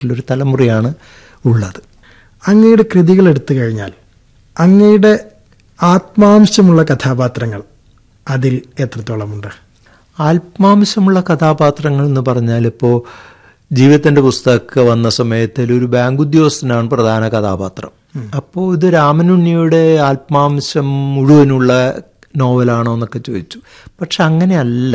ഒരു തലമുറയാണ് ഉള്ളത്. അങ്ങയുടെ കൃതികൾ എടുത്തു കഴിഞ്ഞാൽ അങ്ങയുടെ ആത്മാംശമുള്ള കഥാപാത്രങ്ങൾ അതിൽ എത്രത്തോളമുണ്ട്? ആത്മാംശമുള്ള കഥാപാത്രങ്ങൾ എന്ന് പറഞ്ഞാൽ ഇപ്പോൾ ജീവിതത്തിന്റെ പുസ്തകമൊക്കെ വന്ന സമയത്തിൽ ഒരു ബാങ്ക് ഉദ്യോഗസ്ഥനാണ് പ്രധാന കഥാപാത്രം. അപ്പോൾ ഇത് രാമനുണ്ണിയുടെ ആത്മാംശം മുഴുവനുള്ള നോവലാണോ എന്നൊക്കെ ചോദിച്ചു. പക്ഷെ അങ്ങനെയല്ല.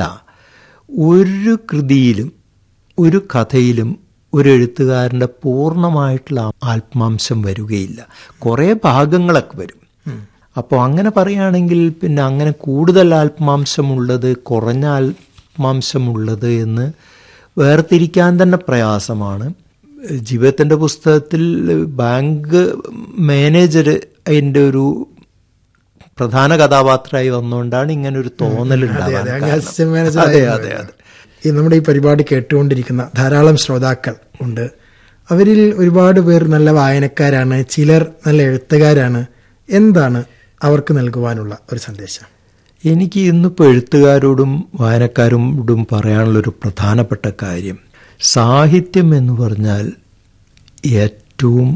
ഒരു കൃതിയിലും ഒരു കഥയിലും ഒരു എഴുത്തുകാരൻ്റെ പൂർണ്ണമായിട്ടുള്ള ആത്മാംശം വരികയില്ല. കുറേ ഭാഗങ്ങളൊക്കെ വരും. അപ്പോൾ അങ്ങനെ പറയുകയാണെങ്കിൽ പിന്നെ അങ്ങനെ കൂടുതൽ ആത്മാംശമുള്ളത് കുറഞ്ഞ ആത്മാംശമുള്ളത് എന്ന് വേർതിരിക്കാൻ തന്നെ പ്രയാസമാണ്. ജീവിതത്തിൻ്റെ പുസ്തകത്തിൽ ബാങ്ക് മാനേജർ അതിൻ്റെ ഒരു പ്രധാന കഥാപാത്രമായി വന്നുകൊണ്ടാണ് ഇങ്ങനെ ഒരു തോന്നലുണ്ടാവാൻ. അതെ അതെ അതെ. നമ്മുടെ ഈ പരിപാടി കേട്ടുകൊണ്ടിരിക്കുന്ന ധാരാളം ശ്രോതാക്കൾ ഉണ്ട്. അവരിൽ ഒരുപാട് പേർ നല്ല വായനക്കാരാണ്, ചിലർ നല്ല എഴുത്തുകാരാണ്. എന്താണ് അവർക്ക് നൽകുവാനുള്ള ഒരു സന്ദേശം? എനിക്ക് ഇന്നിപ്പോൾ എഴുത്തുകാരോടും വായനക്കാരോടും പറയാനുള്ളൊരു പ്രധാനപ്പെട്ട കാര്യം, സാഹിത്യം എന്ന് പറഞ്ഞാൽ ഏറ്റവും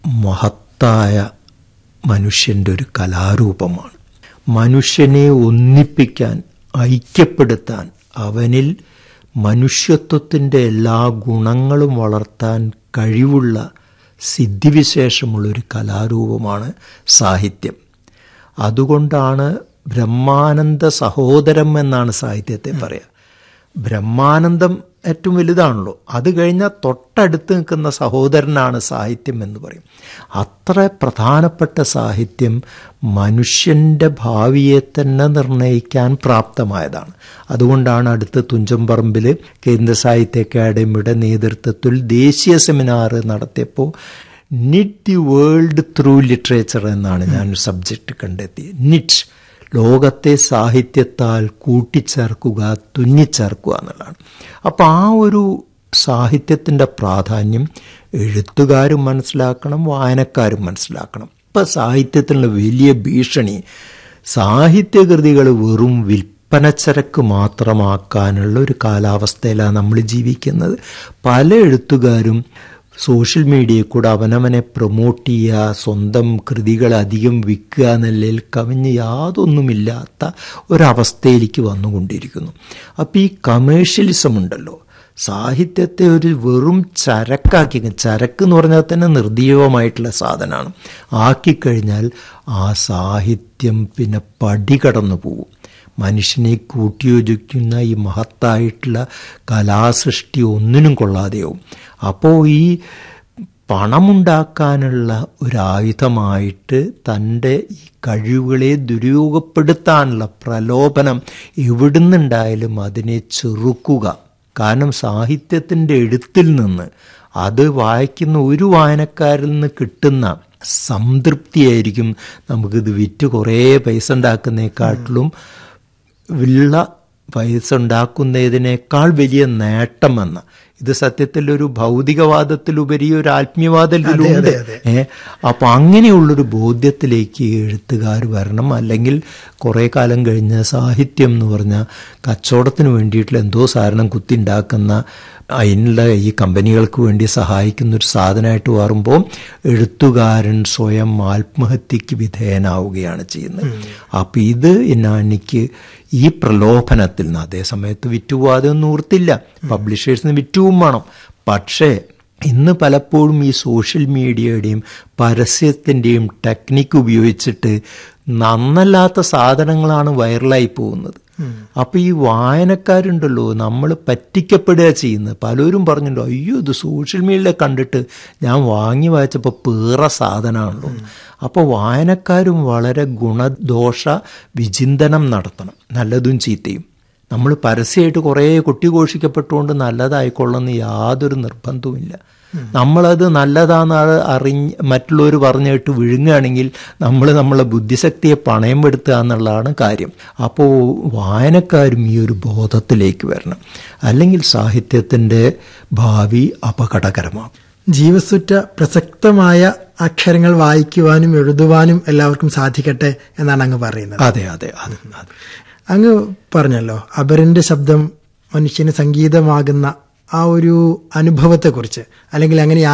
മഹത്തായ മനുഷ്യൻ്റെ ഒരു കലാരൂപമാണ്. മനുഷ്യനെ ഒന്നിപ്പിക്കാൻ, ഐക്യപ്പെടുത്താൻ, അവനിൽ മനുഷ്യത്വത്തിൻ്റെ എല്ലാ ഗുണങ്ങളും വളർത്താൻ കഴിവുള്ള സിദ്ധിവിശേഷമുള്ളൊരു കലാരൂപമാണ് സാഹിത്യം. അതുകൊണ്ടാണ് ബ്രഹ്മാനന്ദ സഹോദരം എന്നാണ് സാഹിത്യത്തെ പറയുക. ബ്രഹ്മാനന്ദം ഏറ്റവും വലുതാണല്ലോ, അത് കഴിഞ്ഞാൽ തൊട്ടടുത്ത് നിൽക്കുന്ന സഹോദരനാണ് സാഹിത്യം എന്ന് പറയും. അത്ര പ്രധാനപ്പെട്ട സാഹിത്യം മനുഷ്യൻ്റെ ഭാവിയെ തന്നെ നിർണ്ണയിക്കാൻ പ്രാപ്തമായതാണ്. അതുകൊണ്ടാണ് അടുത്ത് തുഞ്ചൻപറമ്പിൽ കേന്ദ്ര സാഹിത്യ അക്കാദമിയുടെ നേതൃത്വത്തിൽ ദേശീയ സെമിനാർ നടത്തിയപ്പോൾ knit the world through literature എന്നാണ് ഞാൻ സബ്ജക്റ്റ് കണ്ടെത്തി. നിറ്റ്, ലോകത്തെ സാഹിത്യത്താൽ കൂട്ടിച്ചേർക്കുക, തുന്നിച്ചേർക്കുക എന്നുള്ളതാണ്. അപ്പോൾ ആ ഒരു സാഹിത്യത്തിൻ്റെ പ്രാധാന്യം എഴുത്തുകാരും മനസ്സിലാക്കണം, വായനക്കാരും മനസ്സിലാക്കണം. ഇപ്പം സാഹിത്യത്തിനുള്ള വലിയ ഭീഷണി സാഹിത്യകൃതികൾ വെറും വിൽപ്പനച്ചരക്ക് മാത്രമാക്കാനുള്ള ഒരു കാലാവസ്ഥയിലാണ് നമ്മൾ ജീവിക്കുന്നത്. പല എഴുത്തുകാരും സോഷ്യൽ മീഡിയയിൽ കൂടെ അവനവനെ പ്രൊമോട്ട് ചെയ്യുക, സ്വന്തം കൃതികൾ അധികം വിൽക്കുക എന്നുള്ളതിൽ കവിഞ്ഞ് യാതൊന്നുമില്ലാത്ത ഒരവസ്ഥയിലേക്ക് വന്നുകൊണ്ടിരിക്കുന്നു. അപ്പോൾ ഈ കമേഴ്ഷ്യലിസം ഉണ്ടല്ലോ, സാഹിത്യത്തെ ഒരു വെറും ചരക്കാക്കി, ചരക്ക് എന്ന് പറഞ്ഞാൽ തന്നെ നിർജീവമായിട്ടുള്ള സാധനമാണ്, ആക്കിക്കഴിഞ്ഞാൽ ആ സാഹിത്യം പിന്നെ പടികടന്നു പോകും. മനുഷ്യനെ കൂട്ടിയോജിക്കുന്ന ഈ മഹത്തായിട്ടുള്ള കലാസൃഷ്ടി ഒന്നിനും കൊള്ളാതെയാവും. അപ്പോൾ ഈ പണമുണ്ടാക്കാനുള്ള ഒരായുധമായിട്ട് തൻ്റെ ഈ കഴിവുകളെ ദുരുപയോഗപ്പെടുത്താനുള്ള പ്രലോഭനം എവിടുന്നുണ്ടായാലും അതിനെ ചെറുക്കുക. കാരണം സാഹിത്യത്തിൻ്റെ എഴുത്തിൽ നിന്ന്, അത് വായിക്കുന്ന ഒരു വായനക്കാരിൽ നിന്ന് കിട്ടുന്ന സംതൃപ്തിയായിരിക്കും നമുക്കിത് വിറ്റ് കുറേ പൈസ ഉണ്ടാക്കുന്നതിനെക്കാട്ടിലും ഉള്ള പൈസ ഉണ്ടാക്കുന്നതിനേക്കാൾ വലിയ നേട്ടമെന്ന. ഇത് സത്യത്തിൽ ഒരു ഭൗതികവാദത്തിലുപരി ഒരു ആത്മീയവാദത്തിലുണ്ട്. അപ്പോൾ അങ്ങനെയുള്ളൊരു ബോധ്യത്തിലേക്ക് എഴുത്തുകാർ വരണം. അല്ലെങ്കിൽ കുറേ കാലം കഴിഞ്ഞ് സാഹിത്യം എന്ന് പറഞ്ഞാൽ കച്ചവടത്തിന് വേണ്ടിയിട്ടുള്ള എന്തോ സാധനം കുത്തി ഉണ്ടാക്കുന്ന, അതിനുള്ള ഈ കമ്പനികൾക്ക് വേണ്ടി സഹായിക്കുന്നൊരു സാധനമായിട്ട് മാറുമ്പോൾ എഴുത്തുകാരൻ സ്വയം ആത്മഹത്യക്ക് വിധേയനാവുകയാണ് ചെയ്യുന്നത്. അപ്പം ഇത് എനിക്ക് ഈ പ്രലോഭനത്തിൽ നിന്ന്, അതേ സമയത്ത് വിറ്റുപോകാതെ ഒന്നും ഓർത്തില്ല, പബ്ലിഷേഴ്സിന് വിറ്റുവും വേണം. പക്ഷേ ഇന്ന് പലപ്പോഴും ഈ സോഷ്യൽ മീഡിയയുടെയും പരസ്യത്തിൻ്റെയും ടെക്നിക്ക് ഉപയോഗിച്ചിട്ട് നന്നല്ലാത്ത സാധനങ്ങളാണ് വൈറലായി പോകുന്നത്. അപ്പം ഈ വായനക്കാരുണ്ടല്ലോ, നമ്മൾ പറ്റിക്കപ്പെടുക ചെയ്യുന്നത്. പലരും പറഞ്ഞിട്ടുണ്ടോ, അയ്യോ ഇത് സോഷ്യൽ മീഡിയയിൽ കണ്ടിട്ട് ഞാൻ വാങ്ങി വായിച്ചപ്പോൾ പേറ സാധനമാണല്ലോ. അപ്പോൾ വായനക്കാരും വളരെ ഗുണദോഷ വിചിന്തനം നടത്തണം, നല്ലതും ചീത്തയും. നമ്മൾ പരസ്യമായിട്ട് കുറേ കൊട്ടിഘോഷിക്കപ്പെട്ടുകൊണ്ട് നല്ലതായിക്കൊള്ളുന്ന യാതൊരു നിർബന്ധവുമില്ല. നമ്മളത് നല്ലതാണെന്ന് മറ്റുള്ളവർ പറഞ്ഞിട്ട് വിഴുങ്ങുകയാണെങ്കിൽ നമ്മളെ ബുദ്ധിശക്തിയെ പണയം പെടുത്തുക എന്നുള്ളതാണ് കാര്യം. അപ്പോൾ വായനക്കാരും ഈ ഒരു ബോധത്തിലേക്ക് വരണം, അല്ലെങ്കിൽ സാഹിത്യത്തിൻ്റെ ഭാവി അപകടകരമാകും. ജീവസുറ്റ പ്രസക്തമായ അക്ഷരങ്ങൾ വായിക്കുവാനും എഴുതുവാനും എല്ലാവർക്കും സാധിക്കട്ടെ എന്നാണ് അങ്ങ് പറയുന്നത്. അതെ അതെ അതെ. അങ്ങ് പറഞ്ഞല്ലോ, അപരന്റെ ശബ്ദം മനുഷ്യന് സംഗീതമാകുന്ന ആ ഒരു അനുഭവത്തെക്കുറിച്ച് അല്ലെങ്കിൽ അങ്ങനെ